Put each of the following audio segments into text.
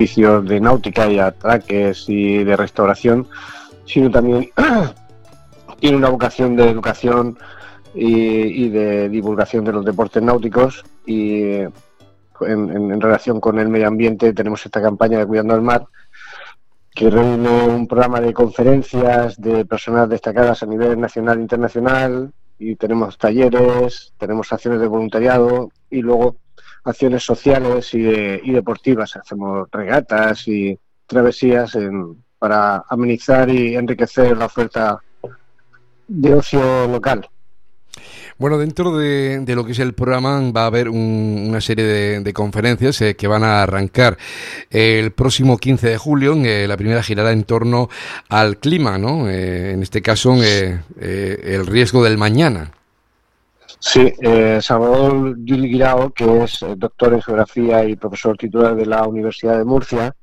servicios de náutica y atraques y de restauración, sino también tiene una vocación de educación y de divulgación de los deportes náuticos, y en relación con el medio ambiente tenemos esta campaña de Cuidando el Mar, que reúne un programa de conferencias de personas destacadas a nivel nacional e internacional, y tenemos talleres, tenemos acciones de voluntariado y luego acciones sociales y deportivas. Hacemos regatas y travesías para amenizar y enriquecer la oferta de ocio local. Bueno, dentro de lo que es el programa va a haber una serie de conferencias que van a arrancar el próximo 15 de julio. La primera girará en torno al clima, ¿no? En este caso, el riesgo del mañana. Sí, Salvador Gil Guirao, que es doctor en geografía y profesor titular de la Universidad de Murcia,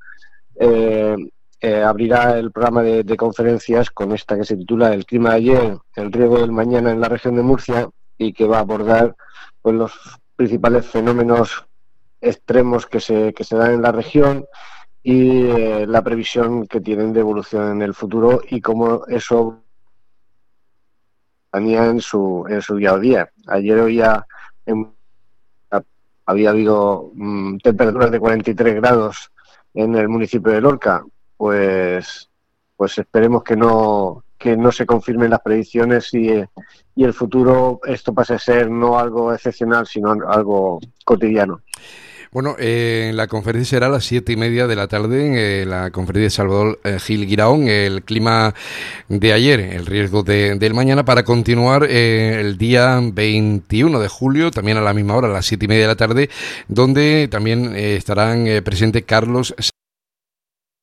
abrirá el programa de conferencias con esta que se titula El clima de ayer, el riesgo del mañana en la región de Murcia, y que va a abordar pues los principales fenómenos extremos que se dan en la región y la previsión que tienen de evolución en el futuro y cómo eso tenía en su día a día. Ayer había habido temperaturas de 43 grados en el municipio de Lorca. Pues esperemos que no se confirmen las predicciones y el futuro esto pase a ser no algo excepcional, sino algo cotidiano. Bueno, la conferencia será a las 7:30 de la tarde, la conferencia de Salvador Gil Guiraón, el clima de ayer, el riesgo del mañana, para continuar el día 21 de julio, también a la misma hora, a las 7:30 de la tarde, donde también estarán presentes Carlos